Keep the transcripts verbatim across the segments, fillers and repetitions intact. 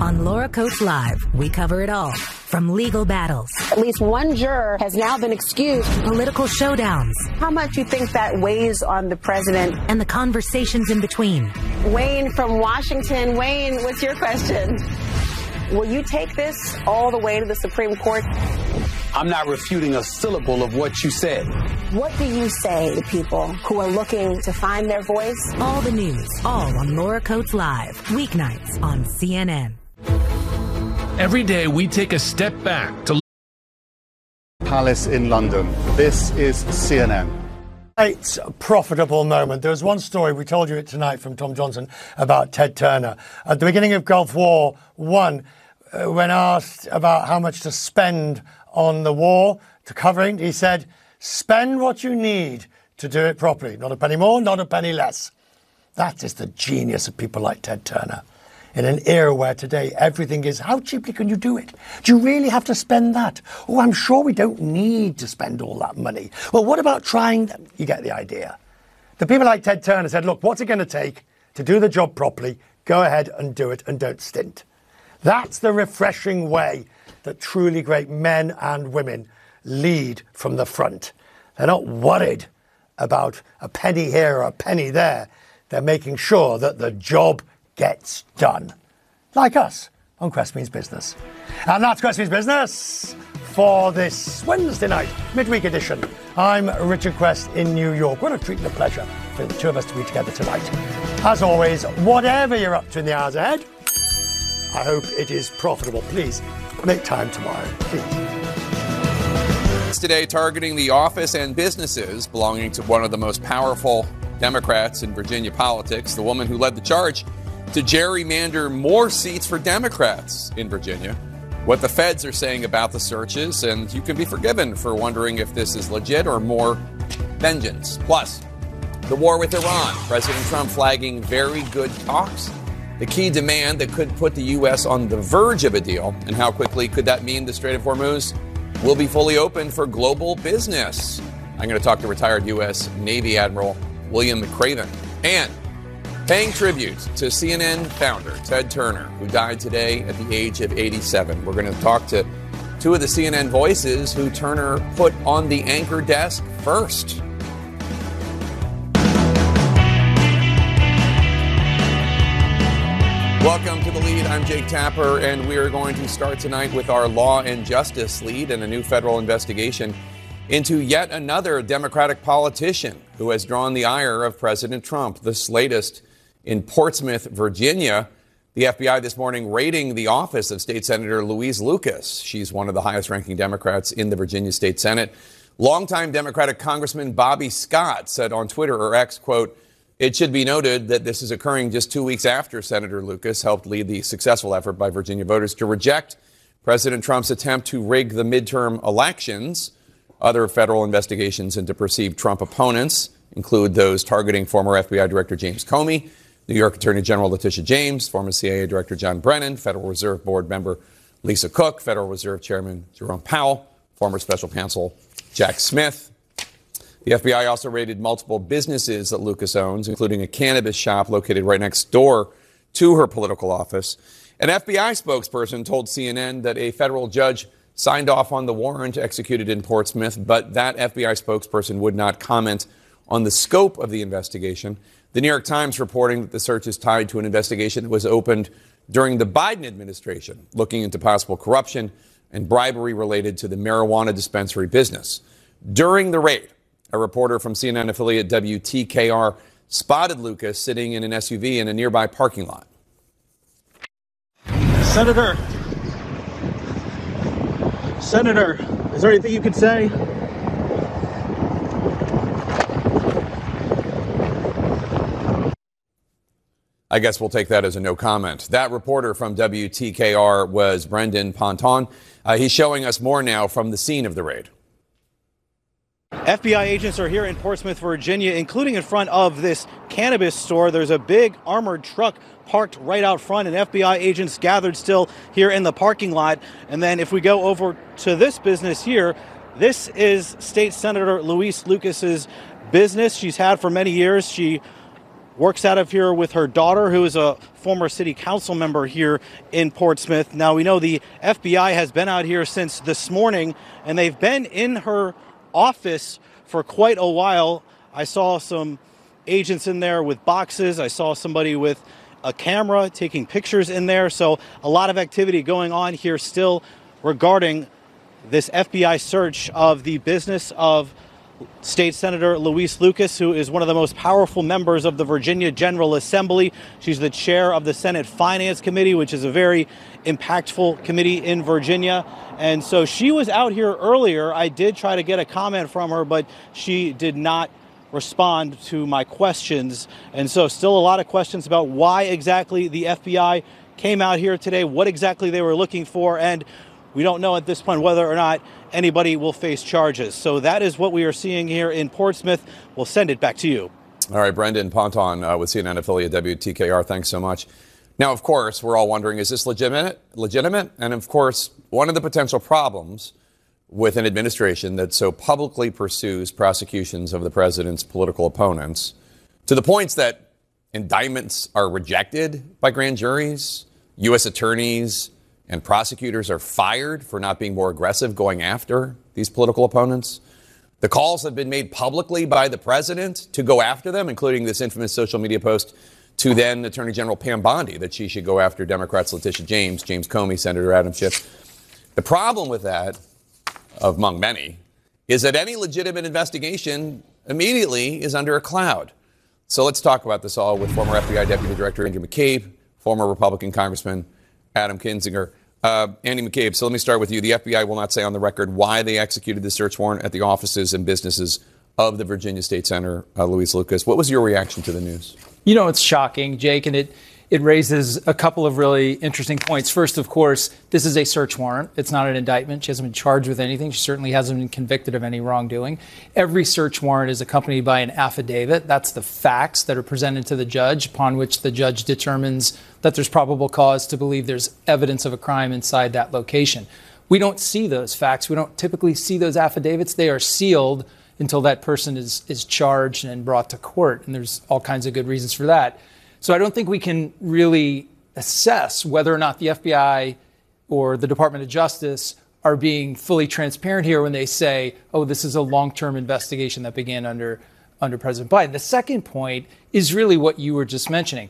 On Laura Coates Live, we cover it all. From legal battles. At least one juror has now been excused. Political showdowns. How much do you think that weighs on the president? And the conversations in between. Wayne from Washington. Wayne, what's your question? Will you take this all the way to the Supreme Court? I'm not refuting a syllable of what you said. What do you say to people who are looking to find their voice? All the news, all on Laura Coates Live. Weeknights on C N N. Every day we take a step back to Palace in London. This is C N N. It's a profitable moment. There was one story, we told you it tonight from Tom Johnson, about Ted Turner. At the beginning of Gulf War One, uh, when asked about how much to spend on the war, to covering, he said, spend what you need to do it properly. Not a penny more, not a penny less. That is the genius of people like Ted Turner. In an era where today everything is, how cheaply can you do it? Do you really have to spend that? Oh, I'm sure we don't need to spend all that money. Well, what about trying them? You get the idea. The people like Ted Turner said, look, what's it going to take to do the job properly? Go ahead and do it and don't stint. That's the refreshing way that truly great men and women lead from the front. They're not worried about a penny here or a penny there. They're making sure that the job gets done. Like us on Quest Means Business. And that's Quest Means Business for this Wednesday night, midweek edition. I'm Richard Quest in New York. What a treat and a pleasure for the two of us to be together tonight. As always, whatever you're up to in the hours ahead, I hope it is profitable. Please make time tomorrow, please. Today, targeting the office and businesses belonging to one of the most powerful Democrats in Virginia politics, the woman who led the charge to gerrymander more seats for Democrats in Virginia, what the feds are saying about the searches, and you can be forgiven for wondering if this is legit or more vengeance. Plus, the war with Iran, President Trump flagging very good talks, the key demand that could put the U S on the verge of a deal, and how quickly could that mean the Strait of Hormuz will be fully open for global business. I'm going to talk to retired U S Navy Admiral William McRaven, and paying tribute to C N N founder Ted Turner, who died today at the age of eighty-seven. We're going to talk to two of the C N N voices who Turner put on the anchor desk first. Welcome to The Lead. I'm Jake Tapper, and we are going to start tonight with our Law and Justice lead and a new federal investigation into yet another Democratic politician who has drawn the ire of President Trump. This latest in Portsmouth, Virginia. The F B I this morning raiding the office of State Senator Louise Lucas. She's one of the highest-ranking Democrats in the Virginia State Senate. Longtime Democratic Congressman Bobby Scott said on Twitter or X, quote, "It should be noted that this is occurring just two weeks after Senator Lucas helped lead the successful effort by Virginia voters to reject President Trump's attempt to rig the midterm elections. Other federal investigations into perceived Trump opponents include those targeting former F B I Director James Comey, New York Attorney General Letitia James, former C I A Director John Brennan, Federal Reserve Board member Lisa Cook, Federal Reserve Chairman Jerome Powell, former Special Counsel Jack Smith. The F B I also raided multiple businesses that Lucas owns, including a cannabis shop located right next door to her political office. An F B I spokesperson told C N N that a federal judge signed off on the warrant executed in Portsmouth, but that F B I spokesperson would not comment on the scope of the investigation. The New York Times reporting that the search is tied to an investigation that was opened during the Biden administration, looking into possible corruption and bribery related to the marijuana dispensary business. During the raid, a reporter from C N N affiliate W T K R spotted Lucas sitting in an S U V in a nearby parking lot. Senator, Senator, is there anything you could say? I guess we'll take that as a no comment. That reporter from W T K R was Brendan Ponton. Uh, he's showing us more now from the scene of the raid. F B I agents are here in Portsmouth, Virginia, including in front of this cannabis store. There's a big armored truck parked right out front, and F B I agents gathered still here in the parking lot. And then if we go over to this business here, this is State Senator Louise Lucas's business she's had for many years. She works out of here with her daughter, who is a former city council member here in Portsmouth. Now, we know the F B I has been out here since this morning, and they've been in her office for quite a while. I saw some agents in there with boxes. I saw somebody with a camera taking pictures in there. So a lot of activity going on here still regarding this F B I search of the business of State Senator Louise Lucas, who is one of the most powerful members of the Virginia General Assembly. She's the chair of the Senate Finance Committee, which is a very impactful committee in Virginia. And so she was out here earlier. I did try to get a comment from her, but she did not respond to my questions. And so still a lot of questions about why exactly the F B I came out here today, what exactly they were looking for, and we don't know at this point whether or not anybody will face charges. So that is what we are seeing here in Portsmouth. We'll send it back to you. All right, Brendan Ponton uh, with C N N affiliate W T K R. Thanks so much. Now, of course, we're all wondering, is this legitimate? Legitimate? And of course, one of the potential problems with an administration that so publicly pursues prosecutions of the president's political opponents to the points that indictments are rejected by grand juries, U S attorneys and prosecutors are fired for not being more aggressive going after these political opponents. The calls have been made publicly by the president to go after them, including this infamous social media post to then Attorney General Pam Bondi that she should go after Democrats Letitia James, James Comey, Senator Adam Schiff. The problem with that, among many, is that any legitimate investigation immediately is under a cloud. So let's talk about this all with former F B I Deputy Director Andrew McCabe, former Republican Congressman Adam Kinzinger. Uh, Andy McCabe, so let me start with you. The F B I will not say on the record why they executed the search warrant at the offices and businesses of the Virginia State Senator, uh, Louise Lucas. What was your reaction to the news? You know, it's shocking, Jake, and it it raises a couple of really interesting points. First, of course, this is a search warrant. It's not an indictment. She hasn't been charged with anything. She certainly hasn't been convicted of any wrongdoing. Every search warrant is accompanied by an affidavit. That's the facts that are presented to the judge, upon which the judge determines that there's probable cause to believe there's evidence of a crime inside that location. We don't see those facts. We don't typically see those affidavits. They are sealed until that person is, is charged and brought to court. And there's all kinds of good reasons for that. So I don't think we can really assess whether or not the F B I or the Department of Justice are being fully transparent here when they say, oh, this is a long-term investigation that began under, under President Biden. The second point is really what you were just mentioning.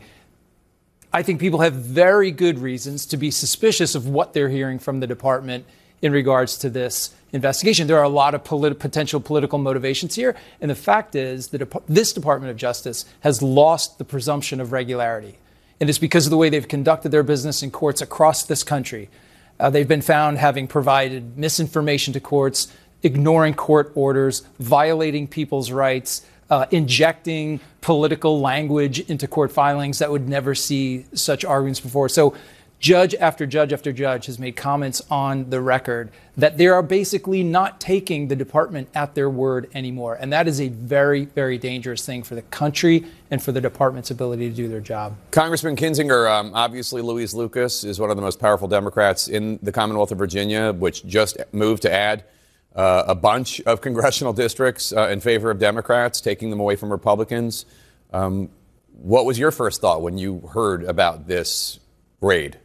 I think people have very good reasons to be suspicious of what they're hearing from the department in regards to this investigation. There are a lot of politi- potential political motivations here. And the fact is that this Department of Justice has lost the presumption of regularity. And it's because of the way they've conducted their business in courts across this country. Uh, they've been found having provided misinformation to courts, ignoring court orders, violating people's rights, uh, injecting political language into court filings that would never see such arguments before. So judge after judge after judge has made comments on the record that they are basically not taking the department at their word anymore. And that is a very, very dangerous thing for the country and for the department's ability to do their job. Congressman Kinzinger, um, obviously Louise Lucas is one of the most powerful Democrats in the Commonwealth of Virginia, which just moved to add uh, a bunch of congressional districts uh, in favor of Democrats, taking them away from Republicans. Um, what was your first thought when you heard about this raid?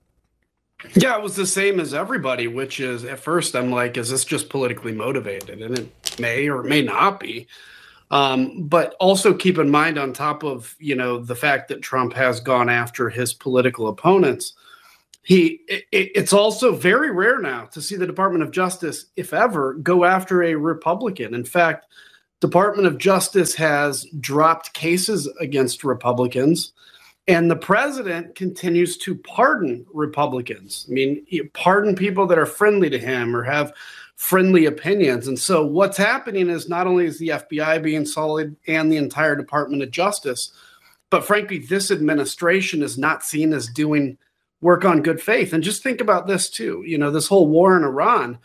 Yeah, it was the same as everybody, which is at first I'm like, is this just politically motivated? And it may or may not be. Um, but also keep in mind, on top of, you know, the fact that Trump has gone after his political opponents, he it, it's also very rare now to see the Department of Justice, if ever, go after a Republican. In fact, Department of Justice has dropped cases against Republicans. And the president continues to pardon Republicans. I mean, pardon people that are friendly to him or have friendly opinions. And so what's happening is not only is the F B I being solid and the entire Department of Justice, but frankly, this administration is not seen as doing work on good faith. And just think about this too. You know, this whole war in Iran,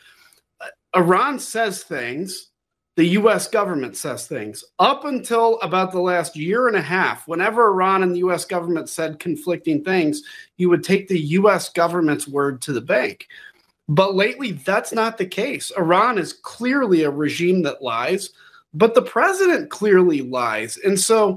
Iran says things. The U S government says things. Up until about the last year and a half, whenever Iran and the U S government said conflicting things, you would take the U S government's word to the bank. But lately, that's not the case. Iran is clearly a regime that lies, but the president clearly lies. And so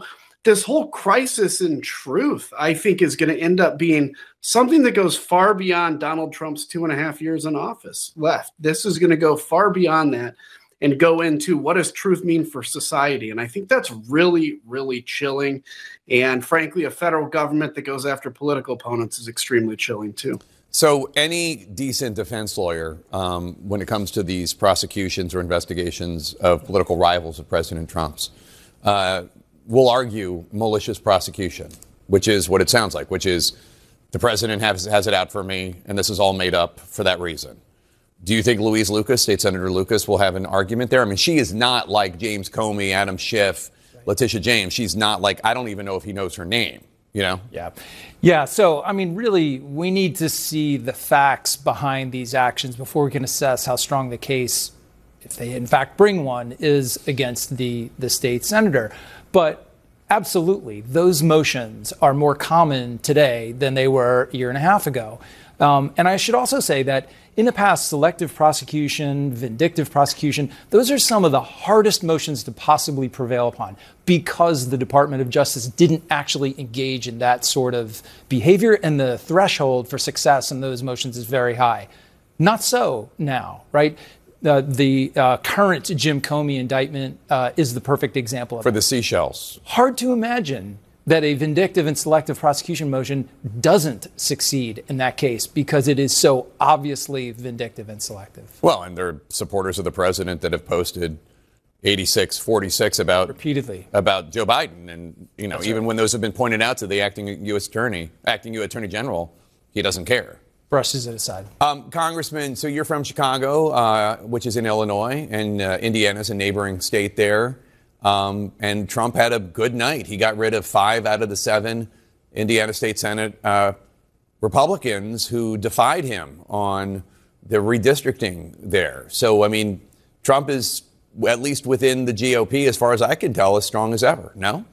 this whole crisis in truth, I think, is going to end up being something that goes far beyond Donald Trump's two and a half years in office left. This is going to go far beyond that and go into what does truth mean for society. And I think that's really, really chilling. And frankly, a federal government that goes after political opponents is extremely chilling too. So any decent defense lawyer, um, when it comes to these prosecutions or investigations of political rivals of President Trump's, uh, will argue malicious prosecution, which is what it sounds like, which is the president has, has it out for me, and this is all made up for that reason. Do you think Louise Lucas, State Senator Lucas, will have an argument there? I mean, she is not like James Comey, Adam Schiff, Letitia James. She's not like, I don't even know if he knows her name, you know? Yeah. Yeah. So, I mean, really, we need to see the facts behind these actions before we can assess how strong the case, if they in fact bring one, is against the, the state senator. But absolutely, those motions are more common today than they were a year and a half ago. Um, and I should also say that in the past, selective prosecution, vindictive prosecution, those are some of the hardest motions to possibly prevail upon because the Department of Justice didn't actually engage in that sort of behavior, and the threshold for success in those motions is very high. Not so now, right? Uh, the uh, current Jim Comey indictment uh, is the perfect example of For it. the Seychelles. Hard to imagine that a vindictive and selective prosecution motion doesn't succeed in that case because it is so obviously vindictive and selective. Well, and there are supporters of the president that have posted eighty-six forty-six about repeatedly about Joe Biden, and you know, That's even right. when those have been pointed out to the acting U S attorney, acting U S attorney general, he doesn't care. Brushes it aside. Um, Congressman, so you're from Chicago, uh, which is in Illinois, and uh, Indiana's a neighboring state there. Um, and Trump had a good night. He got rid of five out of the seven Indiana State Senate uh, Republicans who defied him on the redistricting there. So, I mean, Trump is, at least within the G O P, as far as I can tell, as strong as ever. No?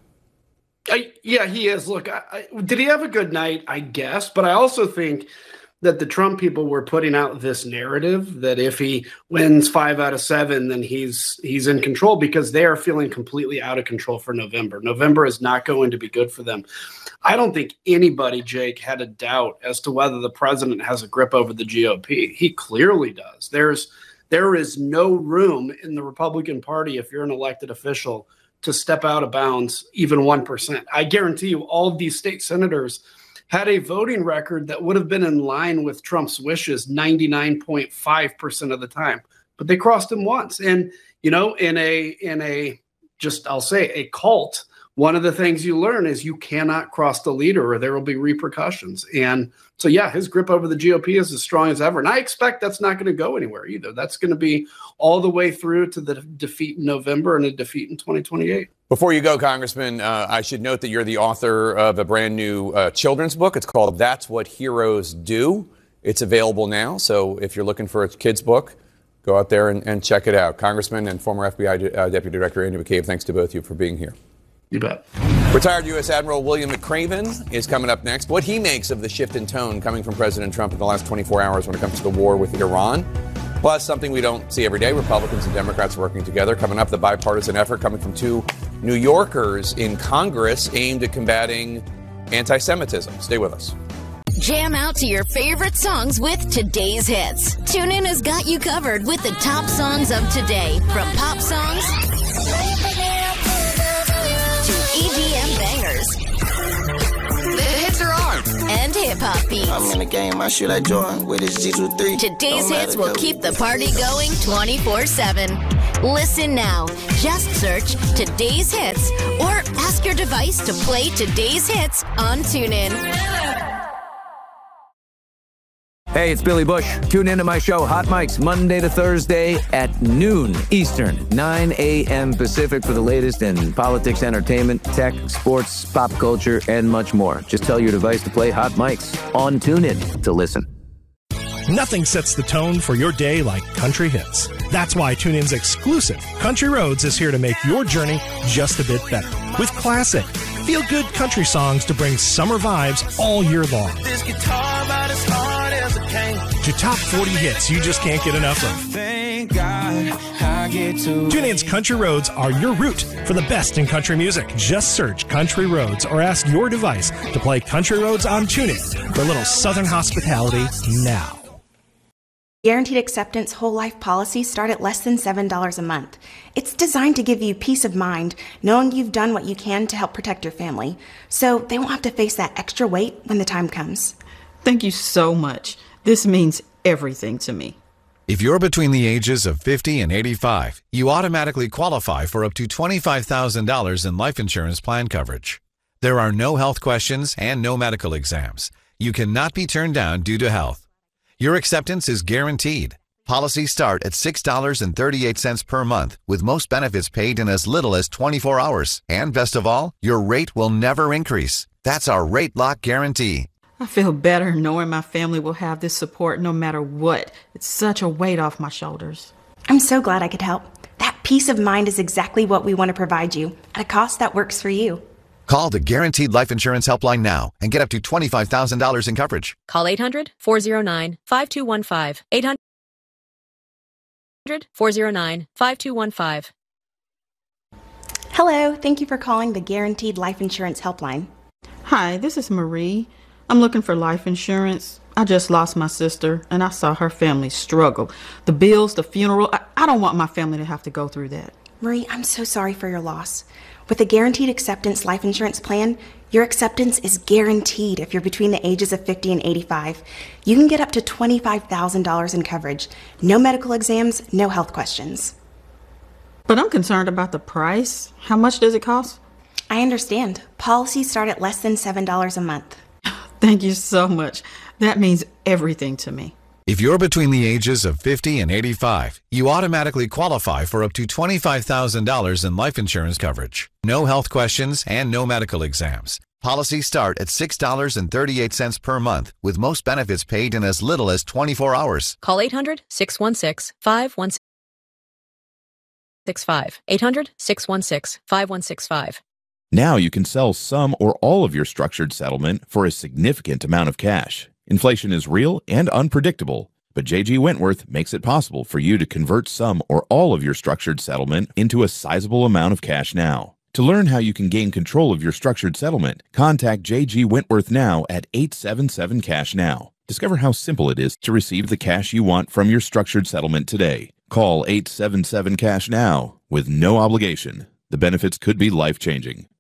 I, yeah, he is. Look, I, I, did he have a good night? I guess. But I also think that the Trump people were putting out this narrative that if he wins five out of seven, then he's he's in control, because they are feeling completely out of control for November. November is not going to be good for them. I don't think anybody, Jake, had a doubt as to whether the president has a grip over the G O P. He clearly does. There's there is no room in the Republican Party, if you're an elected official, to step out of bounds even one percent. I guarantee you all of these state senators had a voting record that would have been in line with Trump's wishes ninety-nine point five percent of the time. But they crossed him once. And, you know, in a, in a, just, I'll say, a cult, one of the things you learn is you cannot cross the leader or there will be repercussions. And so, yeah, his grip over the G O P is as strong as ever. And I expect that's not going to go anywhere either. That's going to be all the way through to the defeat in November and a defeat in twenty twenty-eight. Before you go, Congressman, uh, I should note that you're the author of a brand new uh, children's book. It's called That's What Heroes Do. It's available now. So if you're looking for a kid's book, go out there and, and check it out. Congressman and former F B I uh, Deputy Director Andy McCabe, thanks to both of you for being here. You bet. Retired U S Admiral William McRaven is coming up next. What he makes of the shift in tone coming from President Trump in the last twenty-four hours when it comes to the war with Iran. Plus, something we don't see every day, Republicans and Democrats working together. Coming up, the bipartisan effort coming from two New Yorkers in Congress aimed at combating anti-Semitism. Stay with us. Jam out to your favorite songs with today's hits. TuneIn has got you covered with the top songs of today, from pop songs to E D M bangers. The hits are on, and hip-hop beats. I'm in the game, I shoot like Jordan with his G two three. Today's hits will keep the party going twenty-four seven. Listen now. Just search Today's Hits or ask your device to play Today's Hits on TuneIn. Hey, it's Billy Bush. Tune into my show, Hot Mics, Monday to Thursday at noon Eastern, nine a.m. Pacific for the latest in politics, entertainment, tech, sports, pop culture, and much more. Just tell your device to play Hot Mics on TuneIn to listen. Nothing sets the tone for your day like country hits. That's why TuneIn's exclusive Country Roads is here to make your journey just a bit better. With classic, feel-good country songs to bring summer vibes all year long. This guitar about as hard as a cane. To top forty hits you just can't get enough of. Thank God I I get to. TuneIn's Country Roads are your route for the best in country music. Just search Country Roads or ask your device to play Country Roads on TuneIn for a little Southern hospitality now. Guaranteed Acceptance whole life policies start at less than seven dollars a month. It's designed to give you peace of mind, knowing you've done what you can to help protect your family, so they won't have to face that extra weight when the time comes. Thank you so much. This means everything to me. If you're between the ages of fifty and eighty-five, you automatically qualify for up to twenty-five thousand dollars in life insurance plan coverage. There are no health questions and no medical exams. You cannot be turned down due to health. Your acceptance is guaranteed. Policies start at six dollars and thirty-eight cents per month, with most benefits paid in as little as twenty-four hours. And best of all, your rate will never increase. That's our rate lock guarantee. I feel better knowing my family will have this support no matter what. It's such a weight off my shoulders. I'm so glad I could help. That peace of mind is exactly what we want to provide you at a cost that works for you. Call the Guaranteed Life Insurance Helpline now and get up to twenty-five thousand dollars in coverage. Call eight hundred, four oh nine, five two one five. eight hundred, four oh nine, five two one five. Hello, thank you for calling the Guaranteed Life Insurance Helpline. Hi, this is Marie. I'm looking for life insurance. I just lost my sister, and I saw her family struggle. The bills, the funeral, I, I don't want my family to have to go through that. Marie, I'm so sorry for your loss. With a Guaranteed Acceptance life insurance plan, your acceptance is guaranteed if you're between the ages of fifty and eighty-five. You can get up to twenty-five thousand dollars in coverage. No medical exams, no health questions. But I'm concerned about the price. How much does it cost? I understand. Policies start at less than seven dollars a month. Thank you so much. That means everything to me. If you're between the ages of fifty and eighty-five, you automatically qualify for up to twenty-five thousand dollars in life insurance coverage. No health questions and no medical exams. Policies start at six dollars and thirty-eight cents per month, with most benefits paid in as little as twenty-four hours. Call eight hundred, six one six, five one six five. eight hundred, six one six, five one six five. Now you can sell some or all of your structured settlement for a significant amount of cash. Inflation is real and unpredictable, but J G Wentworth makes it possible for you to convert some or all of your structured settlement into a sizable amount of cash now. To learn how you can gain control of your structured settlement, contact J G Wentworth now at eight seven seven cash now. Discover how simple it is to receive the cash you want from your structured settlement today. Call eight seven seven cash now with no obligation. The benefits could be life-changing.